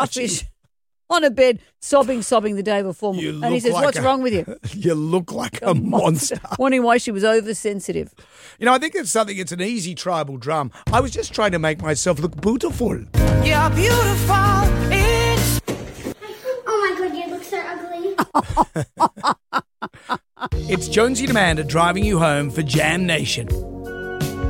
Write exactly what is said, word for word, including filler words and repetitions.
starfish on a bed, sobbing, sobbing the day before. You And he look says, like what's a- wrong with you? You look like a, monster. Wondering why she was oversensitive. You know, I think it's something, it's an easy tribal drum. I was just trying to make myself look beautiful. You're beautiful. It's Oh my god, you look so ugly. It's Jonesy and Amanda driving you home for Jam Nation.